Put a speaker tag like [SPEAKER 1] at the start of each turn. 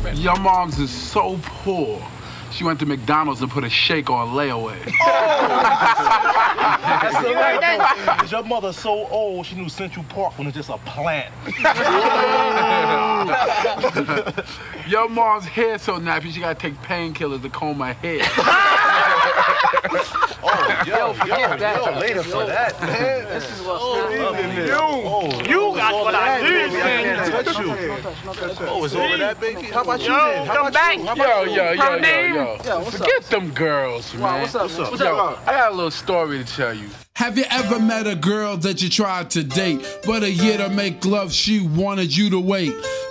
[SPEAKER 1] Your mom's is so poor. She went to McDonald's and put a shake on layaway.
[SPEAKER 2] Is your mother so old she knew Central Park when it's just a plant?
[SPEAKER 1] Your mom's hair so nappy she gotta take painkillers to comb her hair.
[SPEAKER 2] Later for that, man.
[SPEAKER 3] This is what's
[SPEAKER 2] You got what I need, man. Touch you. Oh, it's over that, baby. How about you then?
[SPEAKER 3] Come back.
[SPEAKER 1] Yo. Forget them girls, man.
[SPEAKER 3] What's up?
[SPEAKER 1] I got a little story to tell you.
[SPEAKER 4] Have you ever met a girl that you tried to date, but a year to make love she wanted you to wait?